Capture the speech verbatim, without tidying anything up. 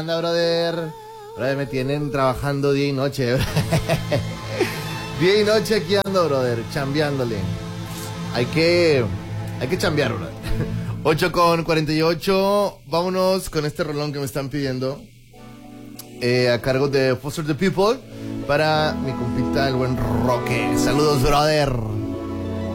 anda, brother? Brother, me tienen trabajando día y noche. Día y noche aquí ando, brother, chambeándole. Hay que, hay que chambear, brother. ocho con cuarenta y ocho. Vámonos con este rolón que me están pidiendo. Eh, a cargo de Foster the People. Para mi compita, el buen Roque. Saludos, brother.